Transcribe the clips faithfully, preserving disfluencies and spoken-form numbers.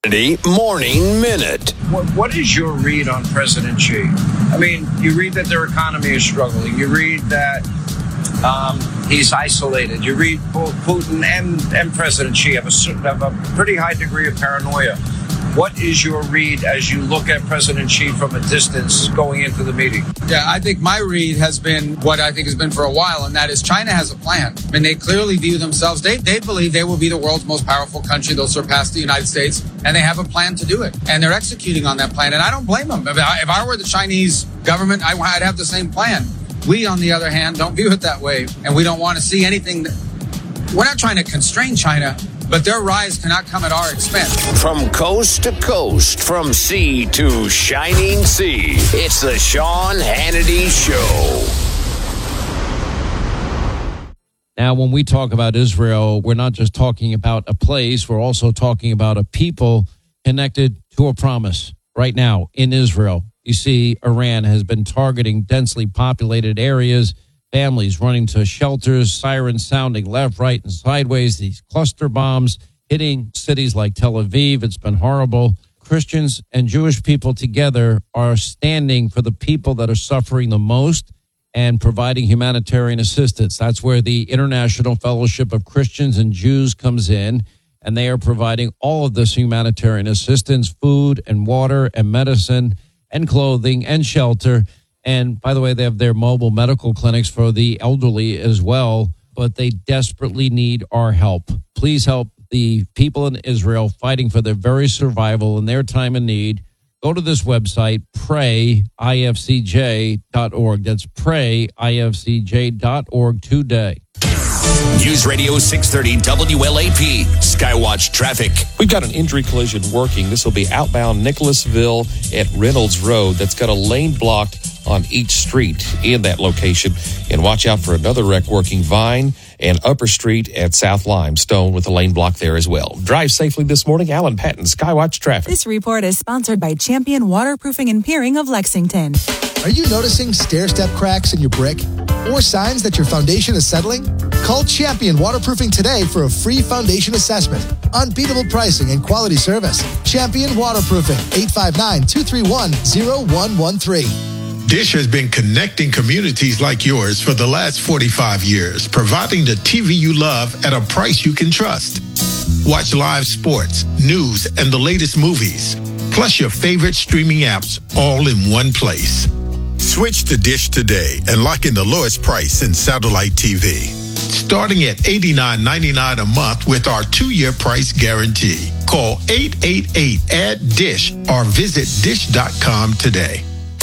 Hannity Morning Minute. What, what is your read on President Xi? I mean, you read that their economy is struggling. You read that um, he's isolated. You read both Putin and, and President Xi have a, have a pretty high degree of paranoia. What is your read as you look at President Xi from a distance going into the meeting? Yeah, I think my read has been what I think has been for a while, and that is China has a plan. I mean, they clearly view themselves, they, they believe they will be the world's most powerful country. They'll surpass the United States, and they have a plan to do it. And they're executing on that plan, and I don't blame them. If I, if I were the Chinese government, I, I'd have the same plan. We, on the other hand, don't view it that way, and we don't want to see anything. That, we're not trying to constrain China, but their rise cannot come at our expense. From coast to coast, from sea to shining sea, it's the Sean Hannity Show. Now, when we talk about Israel, we're not just talking about a place, we're also talking about a people connected to a promise. Right now, in Israel, you see Iran has been targeting densely populated areas, families running to shelters, sirens sounding left, right, and sideways, these cluster bombs hitting cities like Tel Aviv. It's been horrible. Christians and Jewish people together are standing for the people that are suffering the most and providing humanitarian assistance. That's where the International Fellowship of Christians and Jews comes in, and they are providing all of this humanitarian assistance, food and water and medicine and clothing and shelter. And by the way, they have their mobile medical clinics for the elderly as well, but they desperately need our help. Please help the people in Israel fighting for their very survival in their time of need. Go to this website, pray I F C J dot org. That's pray I F C J dot org today. News Radio six thirty W L A P, Skywatch Traffic. We've got an injury collision working. This will be outbound Nicholasville at Reynolds Road. That's got a lane blocked on each street in that location. And watch out for another wreck working Vine and Upper Street at South Limestone with a lane block there as well. Drive safely this morning. Alan Patton, Skywatch Traffic. This report is sponsored by Champion Waterproofing and Piering of Lexington. Are you noticing stair-step cracks in your brick or signs that your foundation is settling? Call Champion Waterproofing today for a free foundation assessment. Unbeatable pricing and quality service. Champion Waterproofing, eight five nine, two three one, zero one one three. Dish has been connecting communities like yours for the last forty-five years, providing the T V you love at a price you can trust. Watch live sports, news, and the latest movies, plus your favorite streaming apps all in one place. Switch to Dish today and lock in the lowest price in satellite T V, starting at eighty-nine ninety-nine a month with our two-year price guarantee. Call eight eight eight, A D D I S H or visit dish dot com today.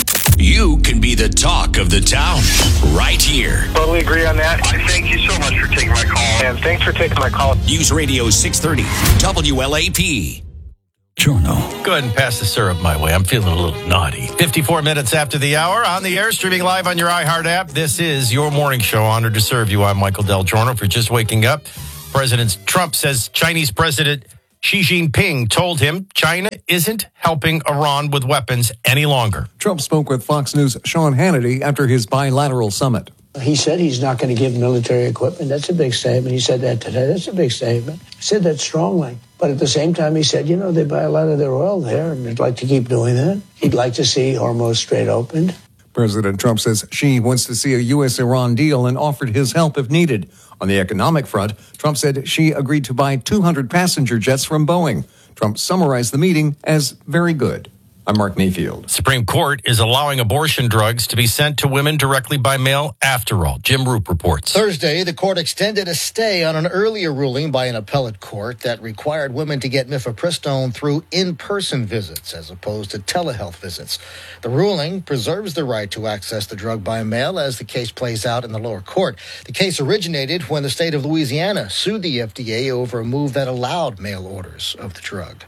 You can be the talk of the town right here. Totally agree on that. I thank you so much for taking my call. And thanks for taking my call. News Radio six thirty W L A P. Giorno. Go ahead and pass the syrup my way. I'm feeling a little naughty. fifty-four minutes after the hour, on the air, streaming live on your iHeart app. This is your morning show. Honored to serve you. I'm Michael Del Giorno. For just waking up, President Trump says Chinese President Xi Jinping told him China isn't helping Iran with weapons any longer. Trump spoke with Fox News' Sean Hannity after his bilateral summit. He said he's not going to give military equipment. That's a big statement. He said that today. That's a big statement. He said that strongly. But at the same time, he said, you know, they buy a lot of their oil there, and they'd like to keep doing that. He'd like to see Hormuz Strait opened. President Trump says Xi wants to see a U S Iran deal and offered his help if needed. On the economic front, Trump said Xi agreed to buy two hundred passenger jets from Boeing. Trump summarized the meeting as very good. I'm Mark Mayfield. Supreme Court is allowing abortion drugs to be sent to women directly by mail after all. Jim Roop reports. Thursday, the court extended a stay on an earlier ruling by an appellate court that required women to get mifepristone through in-person visits as opposed to telehealth visits. The ruling preserves the right to access the drug by mail as the case plays out in the lower court. The case originated when the state of Louisiana sued the F D A over a move that allowed mail orders of the drug.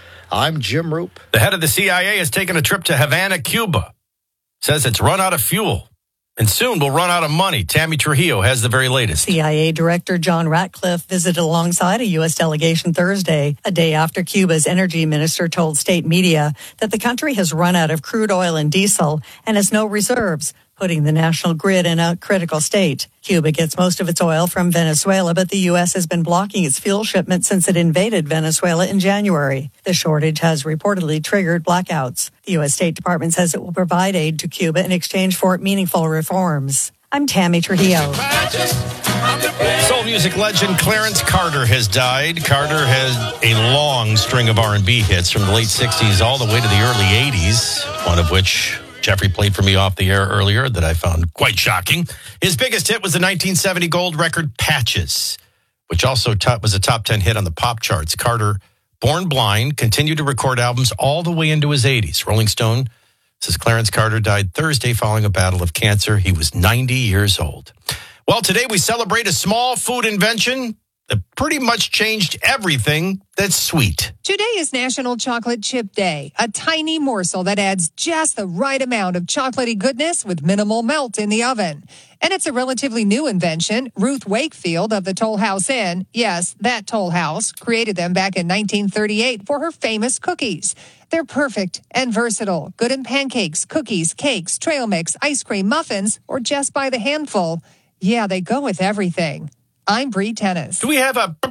I'm Jim Roop. The head of the C I A has taken a trip to Havana, Cuba. Says it's run out of fuel. And soon we'll run out of money. Tammy Trujillo has the very latest. C I A Director John Ratcliffe visited alongside a U S delegation Thursday, a day after Cuba's energy minister told state media that the country has run out of crude oil and diesel and has no reserves. putting the national grid in a critical state. Cuba gets most of its oil from Venezuela, but the U S has been blocking its fuel shipments since it invaded Venezuela in January. The shortage has reportedly triggered blackouts. The U S State Department says it will provide aid to Cuba in exchange for meaningful reforms. I'm Tammy Trujillo. Soul music legend Clarence Carter has died. Carter has a long string of R and B hits from the late sixties all the way to the early eighties, one of which Jeffrey played for me off the air earlier that I found quite shocking. His biggest hit was the nineteen seventy gold record Patches, which also top, was a top ten hit on the pop charts. Carter, born blind, continued to record albums all the way into his eighties. Rolling Stone says Clarence Carter died Thursday following a battle of cancer. He was ninety years old. Well, today we celebrate a small food invention that pretty much changed everything that's sweet. Today is National Chocolate Chip Day, a tiny morsel that adds just the right amount of chocolatey goodness with minimal melt in the oven. And it's a relatively new invention. Ruth Wakefield of the Toll House Inn, yes, that Toll House, created them back in nineteen thirty-eight for her famous cookies. They're perfect and versatile, good in pancakes, cookies, cakes, trail mix, ice cream, muffins, or just by the handful. Yeah, they go with everything. I'm Bree Tennis. Do we have a...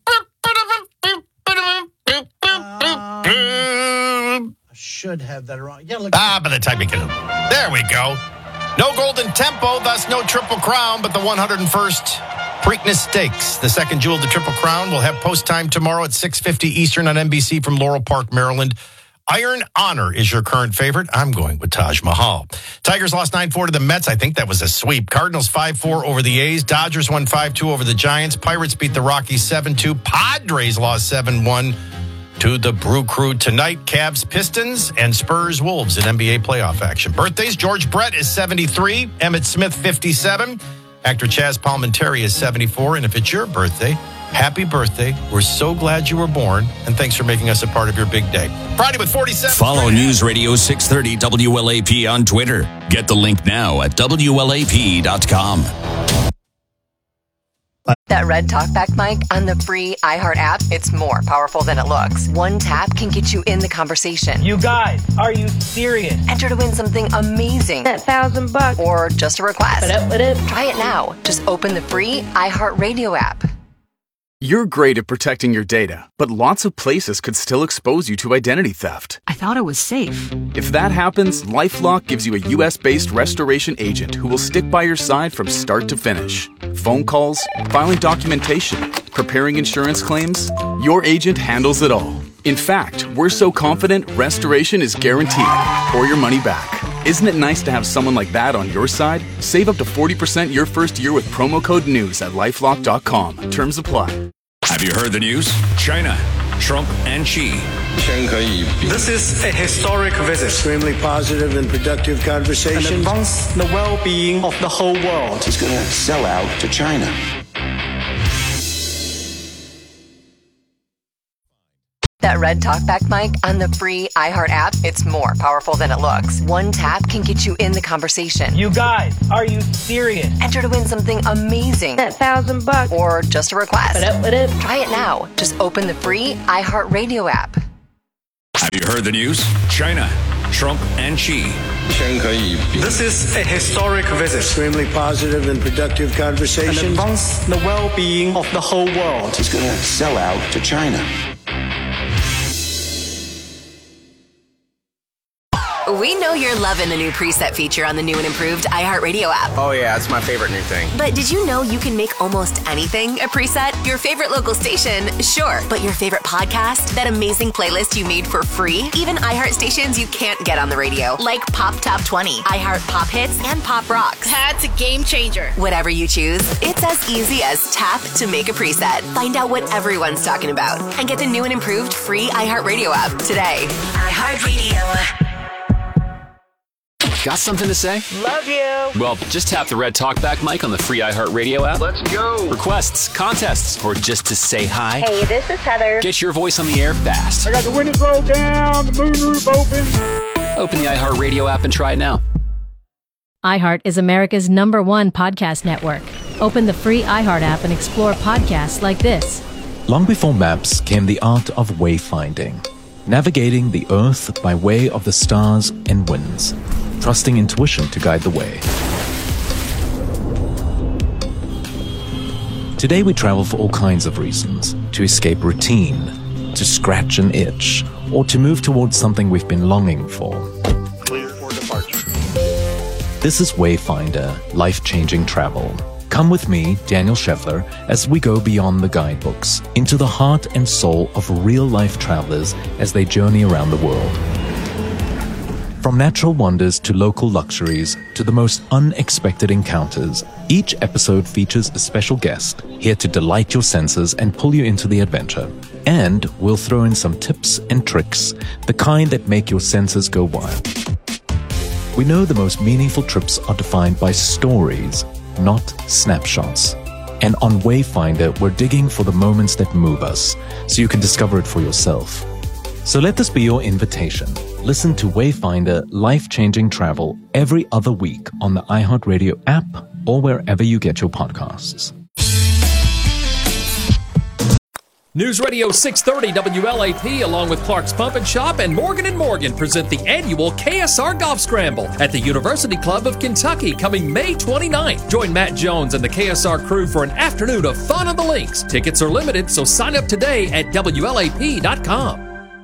Um, I should have that wrong. Yeah, look. Ah, by the time you get it. There we go. No golden tempo, thus no Triple Crown, but the one hundred first Preakness Stakes. The second jewel of the Triple Crown will have post time tomorrow at six fifty Eastern on N B C from Laurel Park, Maryland. Iron Honor is your current favorite. I'm going with Taj Mahal. Tigers lost nine four to the Mets. I think that was a sweep. Cardinals five four over the A's. Dodgers won five two over the Giants. Pirates beat the Rockies seven two. Padres lost seven one to the Brew Crew tonight. Cavs, Pistons, and Spurs, Wolves in N B A playoff action. Birthdays, George Brett is seventy-three. Emmett Smith, fifty-seven. Actor Chaz Palminteri is seventy-four. And if it's your birthday, happy birthday. We're so glad you were born, and thanks for making us a part of your big day. Friday with forty-seven. Follow News Radio six thirty W L A P on Twitter. Get the link now at W L A P dot com. That Red Talkback mic on the free iHeart app, it's more powerful than it looks. One tap can get you in the conversation. You guys, are you serious? Enter to win something amazing. That thousand bucks. Or just a request. What up, what up? Try it now. Just open the free iHeart Radio app. You're great at protecting your data, but lots of places could still expose you to identity theft. I thought it was safe. If that happens, LifeLock gives you a U S-based restoration agent who will stick by your side from start to finish. Phone calls, filing documentation, preparing insurance claims, your agent handles it all. In fact, we're so confident restoration is guaranteed or your money back. Isn't it nice to have someone like that on your side? Save up to forty percent your first year with promo code NEWS at LifeLock dot com. Terms apply. Have you heard the news? China, Trump and Xi. This is a historic visit. Extremely positive and productive conversation. And advance the well-being of the whole world. He's going to sell out to China. That Red Talkback mic on the free iHeart app, it's more powerful than it looks. One tap can get you in the conversation. You guys, are you serious? Enter to win something amazing. That thousand bucks. Or just a request. What up, what up? Try it now. Just open the free iHeart Radio app. Have you heard the news? China, Trump and Xi. This is a historic visit. Extremely positive and productive conversation. And advance the well-being of the whole world. He's going to sell out to China. We know you're loving the new preset feature on the new and improved iHeartRadio app. Oh, yeah, it's my favorite new thing. But did you know you can make almost anything a preset? Your favorite local station, sure. But your favorite podcast? That amazing playlist you made for free? Even iHeart stations you can't get on the radio, like Pop Top twenty, iHeart Pop Hits, and Pop Rocks. That's a game changer. Whatever you choose, it's as easy as tap to make a preset. Find out what everyone's talking about and get the new and improved free iHeartRadio app today. iHeartRadio. Got something to say? Love you. Well, just tap the red talkback mic on the free iHeartRadio app. Let's go. Requests, contests, or just to say hi. Hey, this is Heather. Get your voice on the air fast. I got the windows rolled down, the moonroof open. Open the iHeartRadio app and try it now. iHeart is America's number one podcast network. Open the free iHeart app and explore podcasts like this. Long before maps came the art of wayfinding, navigating the earth by way of the stars and winds. trusting intuition to guide the way. Today we travel for all kinds of reasons: to escape routine, to scratch an itch, or to move towards something we've been longing for. Clear for departure. This is Wayfinder, life-changing travel. Come with me, Daniel Scheffler, as we go beyond the guidebooks, into the heart and soul of real-life travelers as they journey around the world. From natural wonders to local luxuries to the most unexpected encounters, each episode features a special guest here to delight your senses and pull you into the adventure. And we'll throw in some tips and tricks, the kind that make your senses go wild. We know the most meaningful trips are defined by stories, not snapshots. And on Wayfinder, we're digging for the moments that move us, so you can discover it for yourself. So let this be your invitation. Listen to Wayfinder Life-Changing Travel every other week on the iHeartRadio app or wherever you get your podcasts. News Radio six thirty W L A P along with Clark's Pump and Shop and Morgan and Morgan present the annual K S R Golf Scramble at the University Club of Kentucky coming May twenty-ninth. Join Matt Jones and the K S R crew for an afternoon of fun on the links. Tickets are limited, so sign up today at W L A P dot com.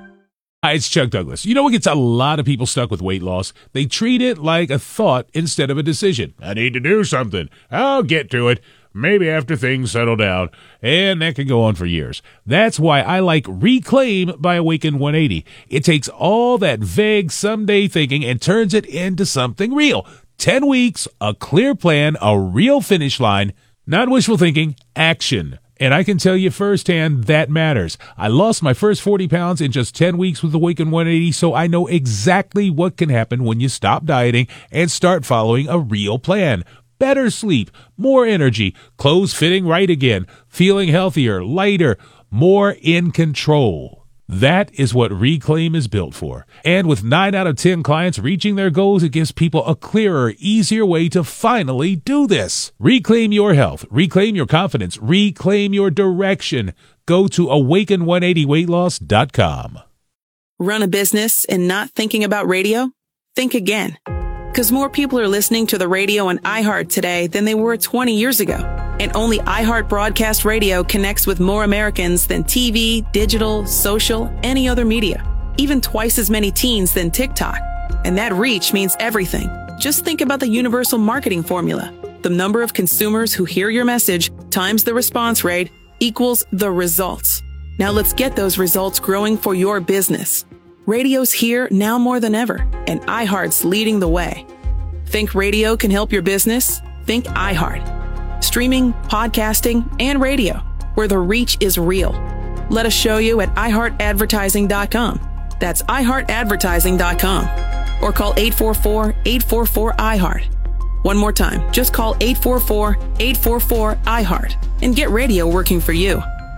Hi, it's Chuck Douglas. You know what gets a lot of people stuck with weight loss? They treat it like a thought instead of a decision. I need to do something. I'll get to it. Maybe after things settle down. And that can go on for years. That's why I like Reclaim by Awaken one eighty. It takes all that vague someday thinking and turns it into something real. Ten weeks, a clear plan, a real finish line. Not wishful thinking, action. And I can tell you firsthand that matters. I lost my first forty pounds in just ten weeks with Awaken one eighty, so I know exactly what can happen when you stop dieting and start following a real plan. Better sleep, more energy, clothes fitting right again, feeling healthier, lighter, more in control. That is what Reclaim is built for. And with nine out of ten clients reaching their goals, it gives people a clearer, easier way to finally do this. Reclaim your health. Reclaim your confidence. Reclaim your direction. Go to awaken one eighty weight loss dot com. Run a business and not thinking about radio? Think again. Because more people are listening to the radio on iHeart today than they were twenty years ago. And only iHeart Broadcast Radio connects with more Americans than T V, digital, social, any other media. Even twice as many teens than TikTok. And that reach means everything. Just think about the universal marketing formula. The number of consumers who hear your message times the response rate equals the results. Now let's get those results growing for your business. Radio's here now more than ever, and iHeart's leading the way. Think radio can help your business? Think iHeart. Streaming, podcasting, and radio, where the reach is real. Let us show you at i heart advertising dot com. That's i heart advertising dot com. Or call eight four four, eight four four, I heart. One more time, just call eight four four, eight four four, I heart and get radio working for you.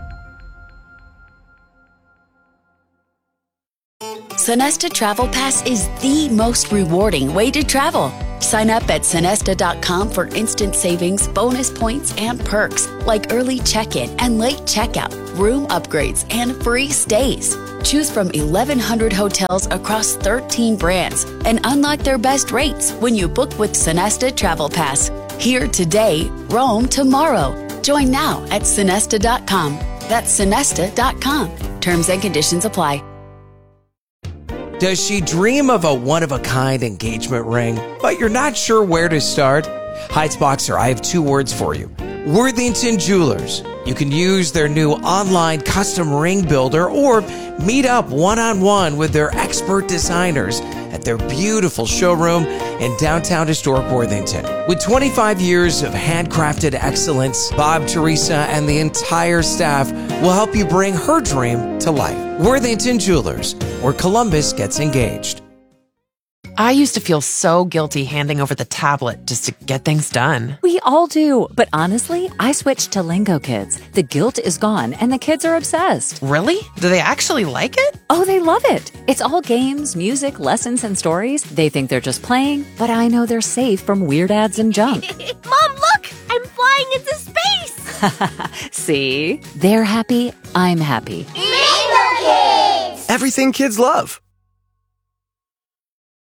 Sonesta Travel Pass is the most rewarding way to travel. Sign up at sonesta dot com for instant savings, bonus points, and perks like early check-in and late checkout, room upgrades, and free stays. Choose from eleven hundred hotels across thirteen brands and unlock their best rates when you book with Sonesta Travel Pass. Here today, roam tomorrow. Join now at sonesta dot com. That's sonesta dot com. Terms and conditions apply. Does she dream of a one-of-a-kind engagement ring, but you're not sure where to start? Heights Boxer, I have two words for you. Worthington Jewelers. You can use their new online custom ring builder or meet up one-on-one with their expert designers at their beautiful showroom in downtown historic Worthington. With twenty-five years of handcrafted excellence, Bob, Teresa, and the entire staff will help you bring her dream to life. Worthington Jewelers, where Columbus gets engaged. I used to feel so guilty handing over the tablet just to get things done. We all do, but honestly, I switched to Lingo Kids. The guilt is gone, and the kids are obsessed. Really? Do they actually like it? Oh, they love it. It's all games, music, lessons, and stories. They think they're just playing, but I know they're safe from weird ads and junk. Mom, look! I'm flying into space! See? They're happy, I'm happy. Lingo Kids! Everything kids love.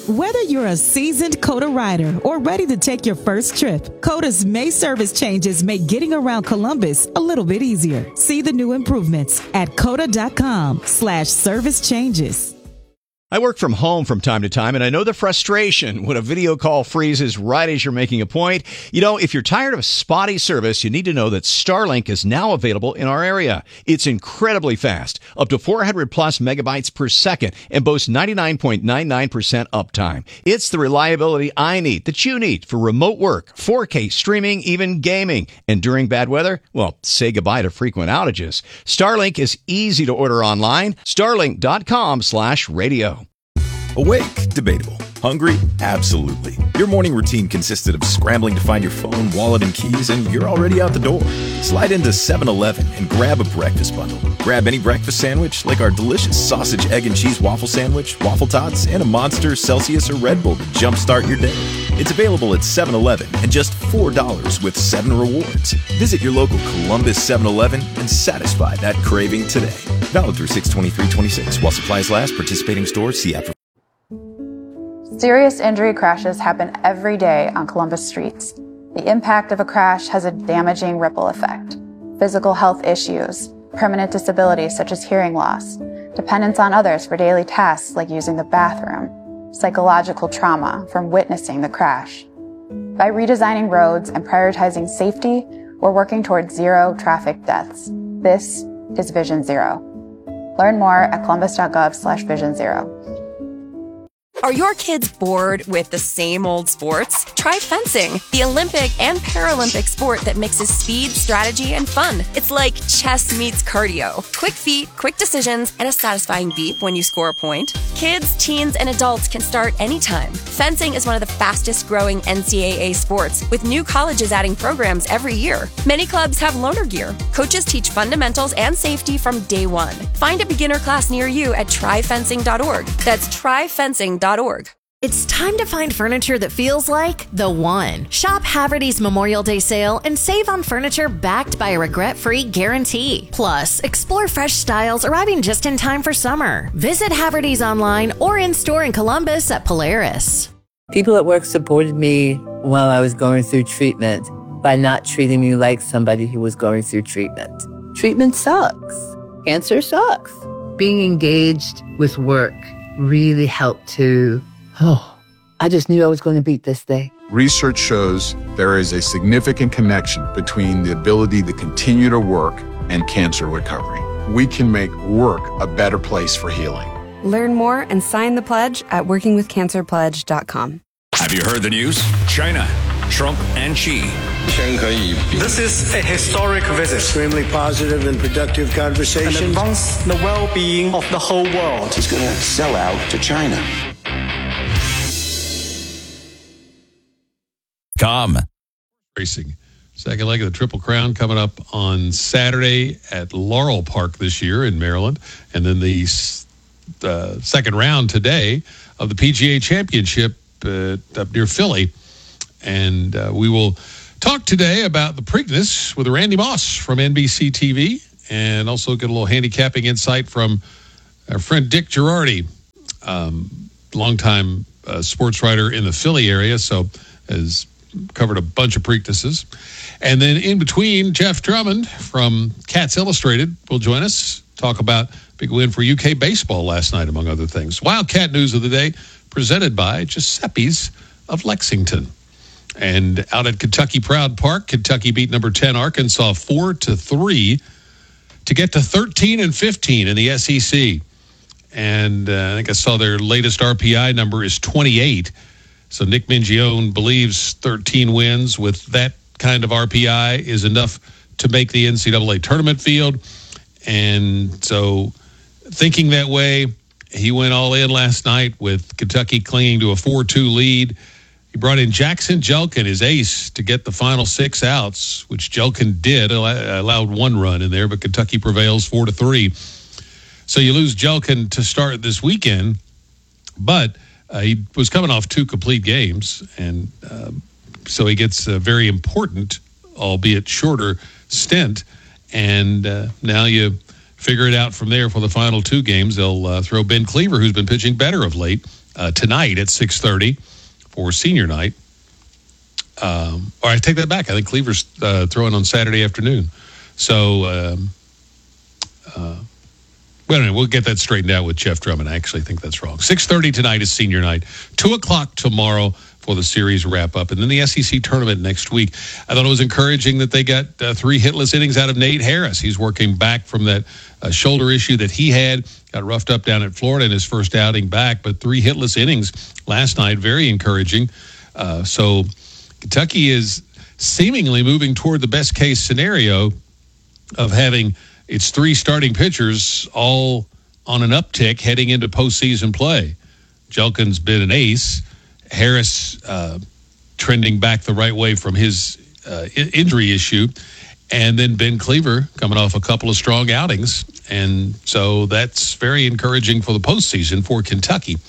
Whether you're a seasoned COTA rider or ready to take your first trip, COTA's May service changes make getting around Columbus a little bit easier. See the new improvements at COTA.com slash service changes. I work from home from time to time, and I know the frustration when a video call freezes right as you're making a point. You know, if you're tired of spotty service, you need to know that Starlink is now available in our area. It's incredibly fast, up to four hundred plus megabytes per second, and boasts ninety-nine point nine nine percent uptime. It's the reliability I need, that you need, for remote work, four K streaming, even gaming. And during bad weather, well, say goodbye to frequent outages. Starlink is easy to order online. Starlink.com slash radio. Awake? Debatable. Hungry? Absolutely. Your morning routine consisted of scrambling to find your phone, wallet, and keys, and you're already out the door. Slide into seven eleven and grab a breakfast bundle. Grab any breakfast sandwich, like our delicious sausage, egg, and cheese waffle sandwich, waffle tots, and a Monster, Celsius, or Red Bull to jumpstart your day. It's available at seven eleven and just four dollars with seven rewards. Visit your local Columbus seven eleven and satisfy that craving today. Valid through six twenty-three twenty-six. While supplies last, participating stores, see app for... Serious injury crashes happen every day on Columbus streets. The impact of a crash has a damaging ripple effect. Physical health issues, permanent disabilities such as hearing loss, dependence on others for daily tasks like using the bathroom, psychological trauma from witnessing the crash. By redesigning roads and prioritizing safety, we're working towards zero traffic deaths. This is Vision Zero. Learn more at columbus.gov slash vision zero. Are your kids bored with the same old sports? Try fencing, the Olympic and Paralympic sport that mixes speed, strategy, and fun. It's like chess meets cardio. Quick feet, quick decisions, and a satisfying beep when you score a point. Kids, teens, and adults can start anytime. Fencing is one of the fastest growing N C double A sports, with new colleges adding programs every year. Many clubs have loaner gear. Coaches teach fundamentals and safety from day one. Find a beginner class near you at try fencing dot org. That's try fencing dot org. It's time to find furniture that feels like the one. Shop Haverty's Memorial Day sale and save on furniture backed by a regret-free guarantee. Plus, explore fresh styles arriving just in time for summer. Visit Haverty's online or in-store in Columbus at Polaris. People at work supported me while I was going through treatment by not treating me like somebody who was going through treatment. Treatment sucks. Cancer sucks. Being engaged with work really helped to, oh, I just knew I was going to beat this thing. Research shows there is a significant connection between the ability to continue to work and cancer recovery. We can make work a better place for healing. Learn more and sign the pledge at working with cancer pledge dot com. Have you heard the news? China, Trump and Xi. This is a historic visit. Extremely positive and productive conversation. And advance the well-being of the whole world. It's going to sell out to China. Com. Racing. Second leg of the Triple Crown coming up on Saturday at Laurel Park this year in Maryland. And then the uh, second round today of the P G A Championship uh, up near Philly. And uh, we will talk today about the Preakness with Randy Moss from N B C T V, and also get a little handicapping insight from our friend Dick Girardi, um, longtime uh, sports writer in the Philly area, so has covered a bunch of Preaknesses. And then in between, Jeff Drummond from Cats Illustrated will join us, talk about big win for U K baseball last night, among other things. Wildcat News of the Day, presented by Giuseppe's of Lexington. And out at Kentucky Proud Park, Kentucky beat number ten Arkansas four to three to get to thirteen and fifteen in the S E C. And uh, I think I saw their latest R P I number is twenty-eight. So Nick Mingione believes thirteen wins with that kind of R P I is enough to make the N C double A tournament field. And so thinking that way, he went all in last night with Kentucky clinging to a four two lead. He brought in Jackson Jelkin, his ace, to get the final six outs, which Jelkin did, allowed one run in there, but Kentucky prevails four to three. So you lose Jelkin to start this weekend, but uh, he was coming off two complete games, and uh, so he gets a very important, albeit shorter, stint, and uh, now you figure it out from there for the final two games. They'll uh, throw Ben Cleaver, who's been pitching better of late, uh, tonight at six thirty for senior night. Um, or I take that back. I think Cleaver's uh, throwing on Saturday afternoon. So, um, uh, well, anyway, we'll get that straightened out with Jeff Drummond. I actually think that's wrong. six thirty tonight is senior night. two o'clock tomorrow for the series wrap-up. And then the S E C tournament next week. I thought it was encouraging that they got uh, three hitless innings out of Nate Harris. He's working back from that uh, shoulder issue that he had. Got roughed up down at Florida in his first outing back. But three hitless innings last night, very encouraging. Uh, so Kentucky is seemingly moving toward the best-case scenario of having its three starting pitchers all on an uptick heading into postseason play. Jelkin's been an ace. Harris uh, trending back the right way from his uh, injury issue. And then Ben Cleaver coming off a couple of strong outings. And so that's very encouraging for the postseason for Kentucky.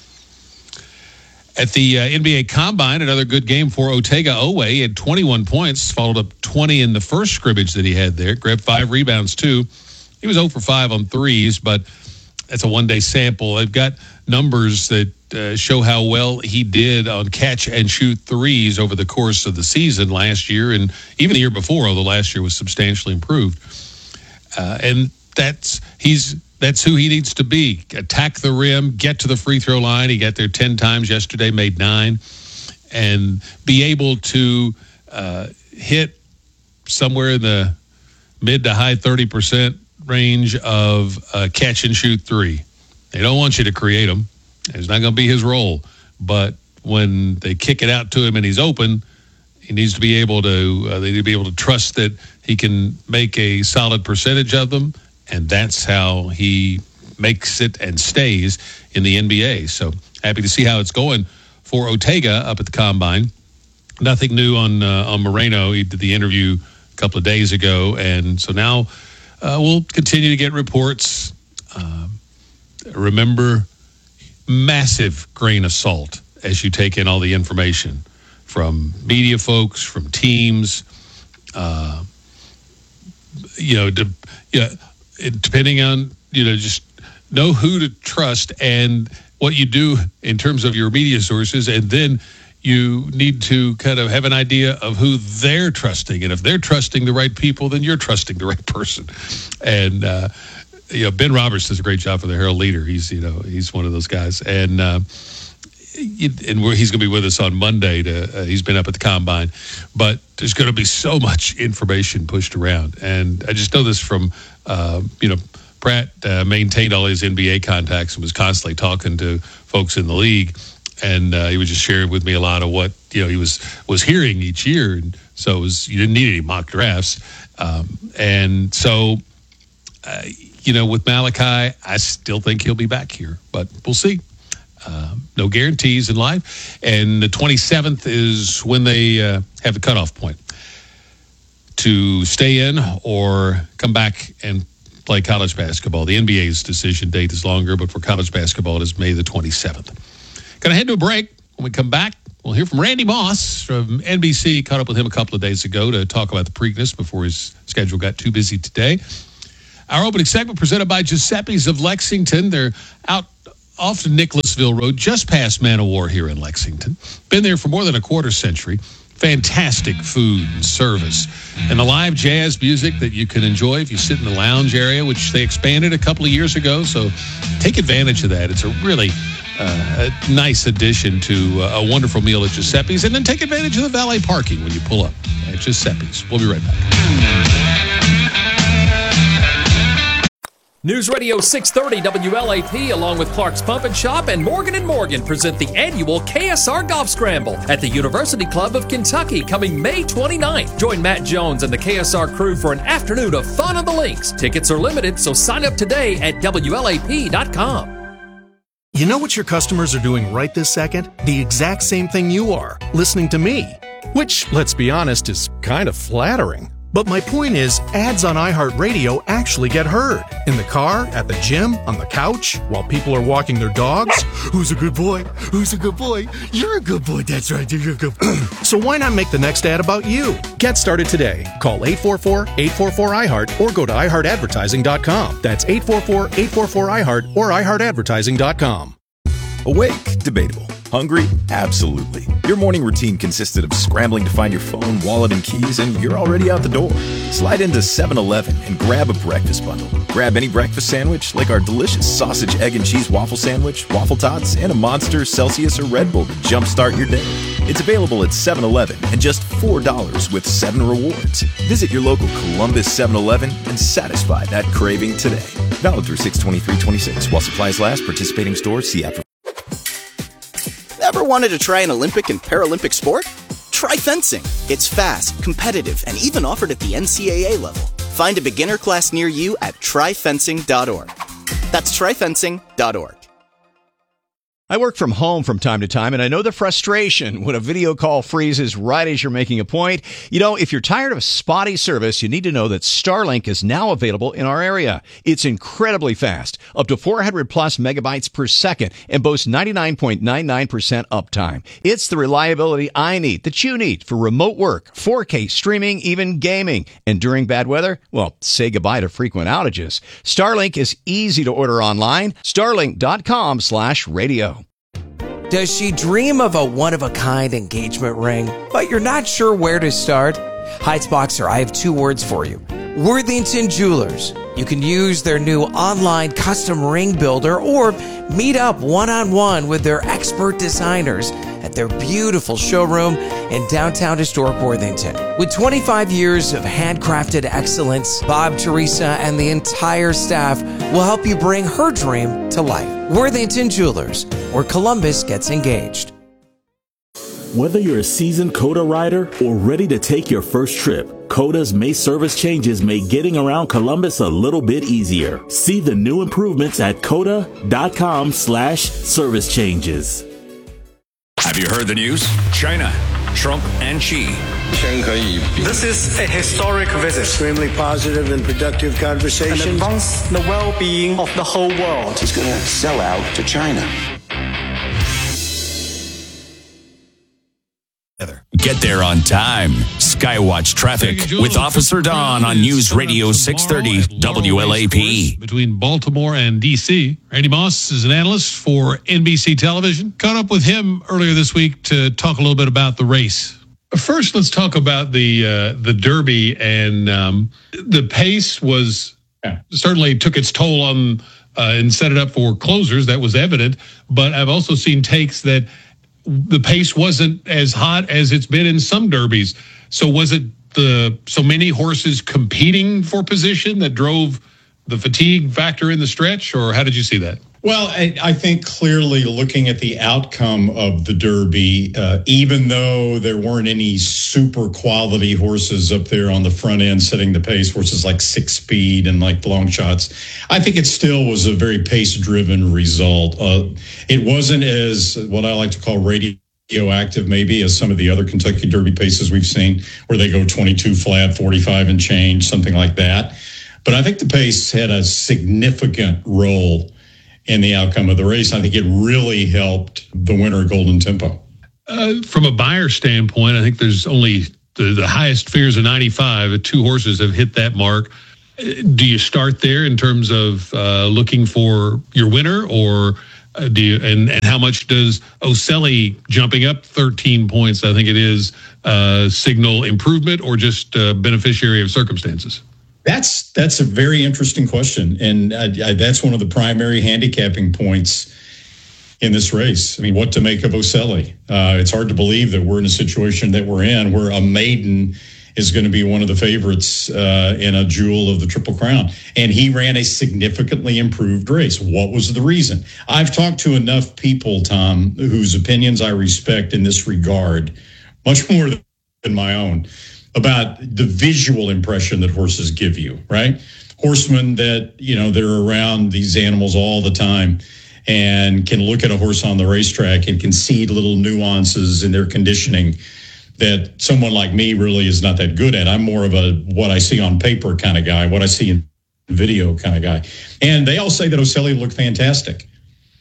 At the uh, N B A Combine, another good game for Otega Oweh. He had twenty-one points, followed up twenty in the first scrimmage that he had there. Grabbed five rebounds, too. He was zero for five on threes, but that's a one-day sample. They've got numbers that uh, show how well he did on catch-and-shoot threes over the course of the season last year and even the year before, although last year was substantially improved. Uh, and that's he's that's who he needs to be. Attack the rim, get to the free throw line. He got there ten times yesterday, made nine, and be able to uh, hit somewhere in the mid to high thirty percent range of uh, catch and shoot three. They don't want you to create them. It's not going to be his role. But when they kick it out to him and he's open, he needs to be able to, uh, they need to be able to trust that he can make a solid percentage of them. And that's how he makes it and stays in the N B A. So happy to see how it's going for Otega up at the Combine. Nothing new on uh, on Moreno. He did the interview a couple of days ago. And so now uh, we'll continue to get reports. Uh, remember, massive grain of salt as you take in all the information from media folks, from teams, uh, you know, de- yeah, it, depending on, you know, just know who to trust and what you do in terms of your media sources. And then you need to kind of have an idea of who they're trusting. And if they're trusting the right people, then you're trusting the right person. And, uh, you know, Ben Roberts does a great job for the Herald Leader. He's, you know, he's one of those guys. And, uh, and we're, he's going to be with us on Monday. To uh, he's been up at the Combine. But there's going to be so much information pushed around. And I just know this from, uh, you know, Pratt uh, maintained all his N B A contacts and was constantly talking to folks in the league. And uh, he would just share with me a lot of what, you know, he was was hearing each year. And so it was, you didn't need any mock drafts. Um, and so, uh, you know, with Malachi, I still think he'll be back here. But we'll see. Uh, no guarantees in life. And the twenty-seventh is when they uh, have the cutoff point to stay in or come back and play college basketball. The N B A's decision date is longer, but for college basketball, it is May the twenty-seventh. Going to head to a break. When we come back, we'll hear from Randy Moss from N B C. Caught up with him a couple of days ago to talk about the Preakness before his schedule got too busy today. Our opening segment presented by Giuseppe's of Lexington. They're out off the Nicholasville Road, just past Man of War here in Lexington. Been there for more than a quarter century. Fantastic food and service. And the live jazz music that you can enjoy if you sit in the lounge area, which they expanded a couple of years ago. So take advantage of that. It's a really uh, a nice addition to uh, a wonderful meal at Giuseppe's. And then take advantage of the valet parking when you pull up at Giuseppe's. We'll be right back. News Radio six thirty W L A P along with Clark's Pump and Shop and Morgan and Morgan present the annual K S R Golf Scramble at the University Club of Kentucky coming May twenty-ninth. Join Matt Jones and the K S R crew for an afternoon of fun on the links. Tickets are limited, so sign up today at W L A P dot com. You know what your customers are doing right this second? The exact same thing you are, listening to me. Which, let's be honest, is kind of flattering. But my point is, ads on iHeartRadio actually get heard. In the car, at the gym, on the couch, while people are walking their dogs. Who's a good boy? Who's a good boy? You're a good boy. That's right. You're a good boy. So why not make the next ad about you? Get started today. Call eight four four, eight four four, I heart or go to i heart advertising dot com. That's eight four four, eight four four, I heart or i heart advertising dot com. Awake? Debatable. Hungry? Absolutely. Your morning routine consisted of scrambling to find your phone, wallet, and keys, and you're already out the door. Slide into seven eleven and grab a breakfast bundle. Grab any breakfast sandwich, like our delicious sausage, egg, and cheese waffle sandwich, waffle tots, and a Monster, Celsius, or Red Bull to jumpstart your day. It's available at seven eleven and just four dollars with seven rewards. Visit your local Columbus seven eleven and satisfy that craving today. Valid through six twenty-three twenty-six. While supplies last, participating stores, see app for... Ever wanted to try an Olympic and Paralympic sport? Try fencing. It's fast, competitive, and even offered at the N C A A level. Find a beginner class near you at try fencing dot org. That's try fencing dot org. I work from home from time to time, and I know the frustration when a video call freezes right as you're making a point. You know, if you're tired of spotty service, you need to know that Starlink is now available in our area. It's incredibly fast, up to four hundred plus megabytes per second, and boasts ninety-nine point nine nine percent uptime. It's the reliability I need, that you need, for remote work, four K streaming, even gaming. And during bad weather, well, say goodbye to frequent outages. Starlink is easy to order online. Starlink dot com slash radio. Does she dream of a one-of-a-kind engagement ring, but you're not sure where to start? Heightsboxer, I have two words for you. Worthington Jewelers. You can use their new online custom ring builder or meet up one-on-one with their expert designers at their beautiful showroom in downtown historic Worthington. With twenty-five years of handcrafted excellence, Bob, Teresa, and the entire staff will help you bring her dream to life. Worthington Jewelers, where Columbus gets engaged. Whether you're a seasoned COTA rider or ready to take your first trip, COTA's May service changes make getting around Columbus a little bit easier. See the new improvements at COTA dot com slash service changes. Have you heard the news? China, Trump and Xi. This is a historic visit. Extremely positive and productive conversation. And advance the well-being of the whole world. He's going to sell out to China. Get there on time. Skywatch traffic with Officer Don on News Radio six thirty W L A P. Between Baltimore and D C. Randy Moss is an analyst for N B C Television. Caught up with him earlier this week to talk a little bit about the race. First, let's talk about the uh, the Derby, and um, the pace was yeah, certainly took its toll on uh, and set it up for closers. That was evident. But I've also seen takes that the pace wasn't as hot as it's been in some derbies. So was it the so many horses competing for position that drove the fatigue factor in the stretch, or how did you see that? Well, I, I think clearly looking at the outcome of the Derby, uh, even though there weren't any super quality horses up there on the front end setting the pace, horses like Six Speed and like Long Shots, I think it still was a very pace-driven result. Uh, it wasn't as what I like to call radioactive maybe as some of the other Kentucky Derby paces we've seen, where they go twenty-two flat, forty-five and change, something like that. But I think the pace had a significant role in the outcome of the race. I think it really helped the winner, Golden Tempo. Uh, from a buyer standpoint, I think there's only the, the highest figures of ninety-five. Two horses have hit that mark. Do you start there in terms of uh, looking for your winner, or uh, do you, and, and how much does Oselli jumping up thirteen points, I think it is, uh, signal improvement or just uh, beneficiary of circumstances? That's that's a very interesting question, and I, I, that's one of the primary handicapping points in this race. I mean, what to make of Oselli? Uh, it's hard to believe that we're in a situation that we're in where a maiden is going to be one of the favorites uh, in a jewel of the Triple Crown, and he ran a significantly improved race. What was the reason? I've talked to enough people, Tom, whose opinions I respect in this regard, much more than my own, about the visual impression that horses give you, right? Horsemen that, you know, they're around these animals all the time and can look at a horse on the racetrack and can see little nuances in their conditioning that someone like me really is not that good at. I'm more of a what I see on paper kind of guy, what I see in video kind of guy. And they all say that Oselli looked fantastic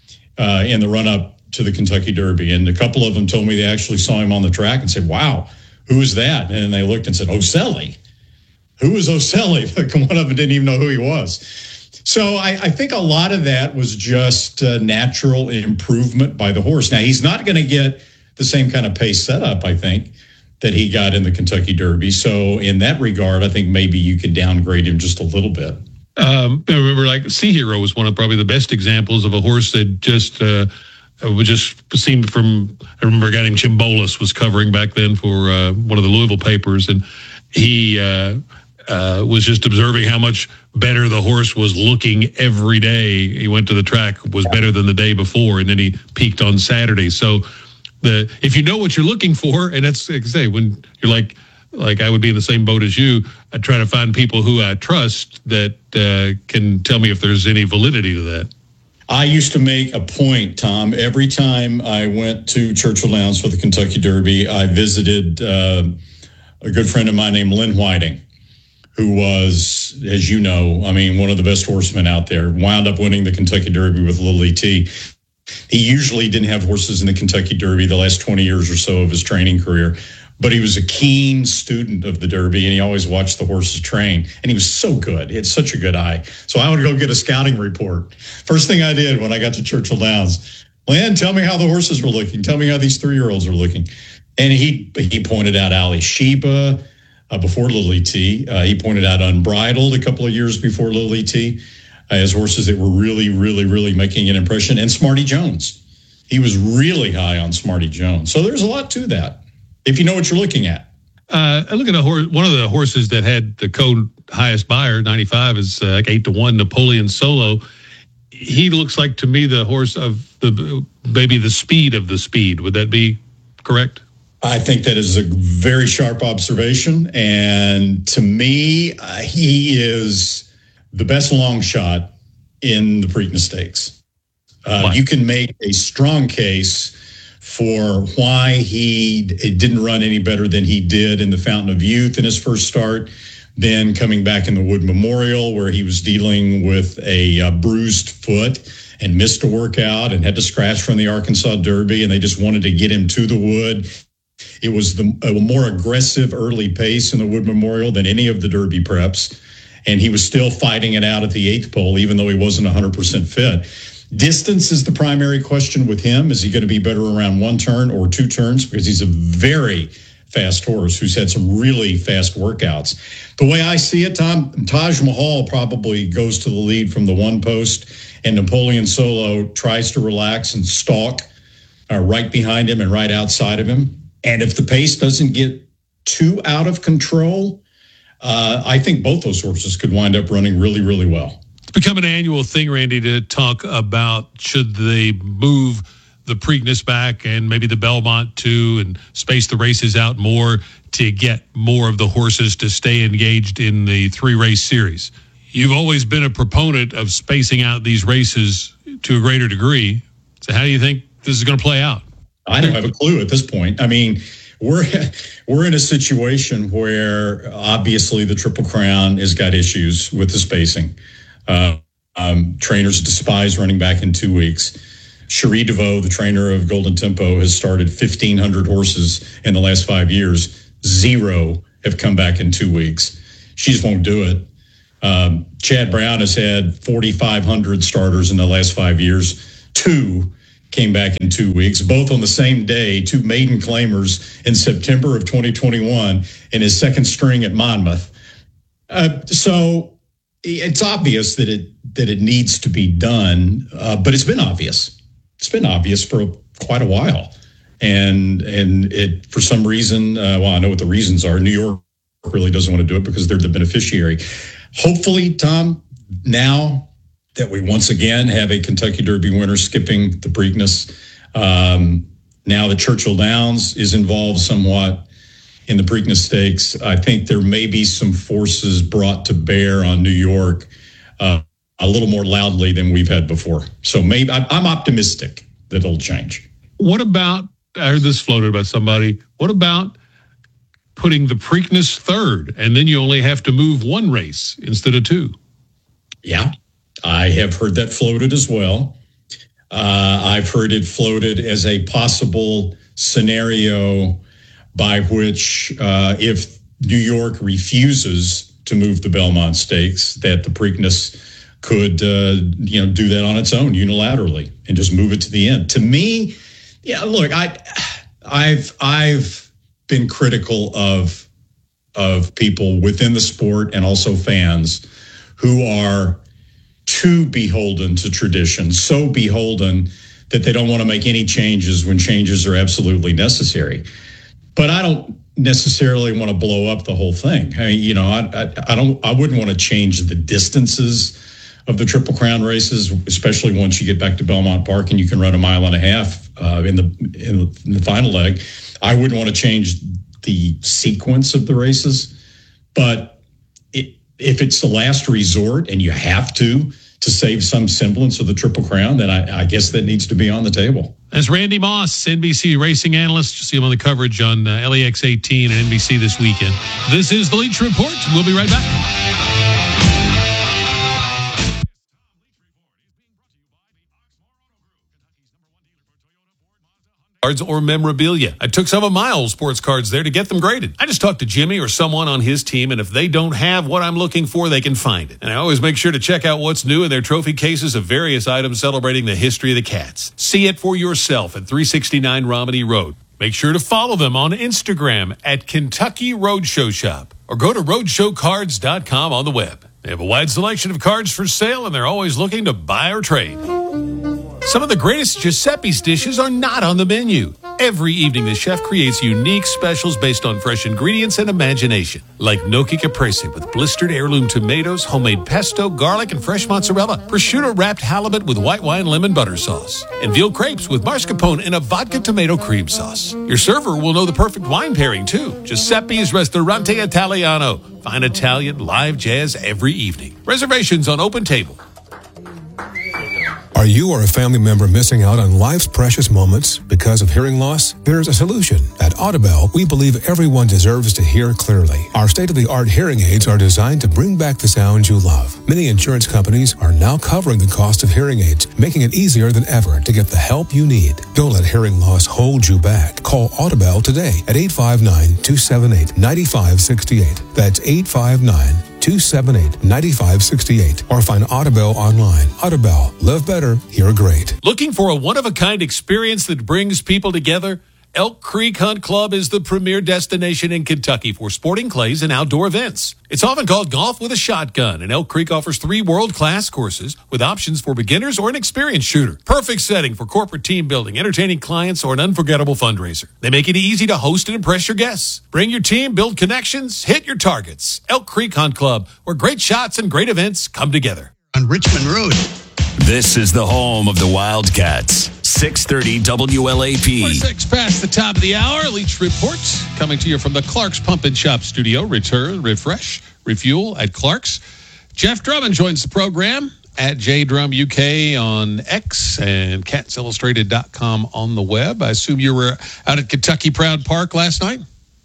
uh, in the run-up to the Kentucky Derby. And a couple of them told me they actually saw him on the track and said, wow, who is that? And they looked and said, Oselli. Who is Oselli? Like, one of them didn't even know who he was. So I, I think a lot of that was just uh, natural improvement by the horse. Now, he's not going to get the same kind of pace setup, I think, that he got in the Kentucky Derby. So in that regard, I think maybe you could downgrade him just a little bit. Um, I remember, like, Sea Hero was one of probably the best examples of a horse that just uh, would just seemed from. I remember a guy named Jim Bolus was covering back then for uh, one of the Louisville papers, and he uh, uh, was just observing how much better the horse was looking every day. He went to the track, was better than the day before, and then he peaked on Saturday. So, the if you know what you're looking for, and that's like I say, when you're like. Like I would be in the same boat as you. I try to find people who I trust that uh, can tell me if there's any validity to that. I used to make a point, Tom, every time I went to Churchill Downs for the Kentucky Derby, I visited uh, a good friend of mine named Lynn Whiting, who was, as you know, I mean, one of the best horsemen out there, wound up winning the Kentucky Derby with Little E T. He usually didn't have horses in the Kentucky Derby the last twenty years or so of his training career. But he was a keen student of the Derby, and he always watched the horses train. And he was so good. He had such a good eye. So I would go get a scouting report. First thing I did when I got to Churchill Downs, Lynn, tell me how the horses were looking. Tell me how these three-year-olds are looking. And he he pointed out Ali Sheba uh, before Little E T. Uh, he pointed out Unbridled a couple of years before Little E T uh, as horses that were really, really, really making an impression. And Smarty Jones. He was really high on Smarty Jones. So there's a lot to that, if you know what you're looking at. Uh, I look at a horse. One of the horses that had the code highest buyer, ninety-five, is uh, like eight to one. Napoleon Solo. He looks like to me the horse of the maybe the speed of the speed. Would that be correct? I think that is a very sharp observation, and to me, uh, he is the best long shot in the Preakness Stakes. Uh, you can make a strong case for why he didn't run any better than he did in the Fountain of Youth in his first start, then coming back in the Wood Memorial where he was dealing with a uh, bruised foot and missed a workout and had to scratch from the Arkansas Derby, and they just wanted to get him to the Wood. It was the a more aggressive early pace in the Wood Memorial than any of the Derby preps, and he was still fighting it out at the eighth pole, even though he wasn't one hundred percent fit. Distance is the primary question with him. Is he going to be better around one turn or two turns? Because he's a very fast horse who's had some really fast workouts. The way I see it, Tom, Taj Mahal probably goes to the lead from the one post, and Napoleon Solo tries to relax and stalk uh, right behind him and right outside of him. And if the pace doesn't get too out of control, uh, I think both those horses could wind up running really, really well. It's become an annual thing, Randy, to talk about should they move the Preakness back and maybe the Belmont too, and space the races out more to get more of the horses to stay engaged in the three-race series. You've always been a proponent of spacing out these races to a greater degree. So how do you think this is going to play out? I don't have a clue at this point. I mean, we're we're in a situation where obviously the Triple Crown has got issues with the spacing. Uh, um, trainers despise running back in two weeks. Cherie DeVoe, the trainer of Golden Tempo, has started fifteen hundred horses in the last five years. Zero have come back in two weeks. She just won't do it. Um, Chad Brown has had forty-five hundred starters in the last five years. Two came back in two weeks, both on the same day, two maiden claimers in September of twenty twenty-one in his second string at Monmouth. Uh, so it's obvious that it that it needs to be done, uh, but it's been obvious. It's been obvious for quite a while, and and it for some reason, uh, well, I know what the reasons are. New York really doesn't want to do it because they're the beneficiary. Hopefully, Tom, now that we once again have a Kentucky Derby winner skipping the Preakness, um, now the Churchill Downs is involved somewhat in the Preakness Stakes. I think there may be some forces brought to bear on New York uh, a little more loudly than we've had before. So maybe I'm optimistic that it'll change. What about, I heard this floated by somebody, what about putting the Preakness third, and then you only have to move one race instead of two? Yeah, I have heard that floated as well. Uh, I've heard it floated as a possible scenario by which uh, if New York refuses to move the Belmont Stakes, that the Preakness could, uh, you know, do that on its own unilaterally and just move it to the end. To me, yeah, look, I, I've, I've been critical of, of people within the sport and also fans who are too beholden to tradition, so beholden that they don't want to make any changes when changes are absolutely necessary. But I don't necessarily want to blow up the whole thing. I mean, you know, I, I, I don't, I wouldn't want to change the distances of the Triple Crown races, especially once you get back to Belmont Park and you can run a mile and a half uh, in the in the, in the final leg. I wouldn't want to change the sequence of the races, but it, if it's the last resort and you have to to save some semblance of the Triple Crown, then I, I guess that needs to be on the table. That's Randy Moss, N B C racing analyst. You see him on the coverage on uh, L A X eighteen and N B C this weekend. This is the Leach Report. We'll be right back. Cards or memorabilia. I took some of my old sports cards there to get them graded. I just talked to Jimmy or someone on his team, and if they don't have what I'm looking for, they can find it. And I always make sure to check out what's new in their trophy cases of various items celebrating the history of the Cats. See it for yourself at three sixty-nine Romney Road. Make sure to follow them on Instagram at Kentucky Roadshow Shop or go to roadshow cards dot com on the web. They have a wide selection of cards for sale, and they're always looking to buy or trade. Some of the greatest Giuseppe's dishes are not on the menu. Every evening, the chef creates unique specials based on fresh ingredients and imagination, like gnocchi caprese with blistered heirloom tomatoes, homemade pesto, garlic, and fresh mozzarella, prosciutto-wrapped halibut with white wine lemon butter sauce, and veal crepes with mascarpone and a vodka tomato cream sauce. Your server will know the perfect wine pairing, too. Giuseppe's Ristorante Italiano. Fine Italian, live jazz every evening. Reservations on Open Table. Are you or a family member missing out on life's precious moments because of hearing loss? There's a solution. At Audibel, we believe everyone deserves to hear clearly. Our state-of-the-art hearing aids are designed to bring back the sounds you love. Many insurance companies are now covering the cost of hearing aids, making it easier than ever to get the help you need. Don't let hearing loss hold you back. Call Audibel today at eight five nine, two seven eight, nine five six eight. That's eight five nine, two seven eight, nine five six eight. Or find Audibel online. Audibel. Live better. Hear great. Looking for a one-of-a-kind experience that brings people together? Elk Creek Hunt Club is the premier destination in Kentucky for sporting clays and outdoor events. It's often called golf with a shotgun, and Elk Creek offers three world-class courses with options for beginners or an experienced shooter. Perfect setting for corporate team building, entertaining clients, or an unforgettable fundraiser. They make it easy to host and impress your guests. Bring your team, build connections, hit your targets. Elk Creek Hunt Club, where great shots and great events come together. On Richmond Road. This is the home of the Wildcats. six thirty W L A P. twenty-six past the top of the hour. Leach Report coming to you from the Clark's Pump and Shop studio. Return, refresh, refuel at Clark's. Jeff Drummond joins the program at J Drum U K on X and cats illustrated dot com on the web. I assume you were out at Kentucky Proud Park last night?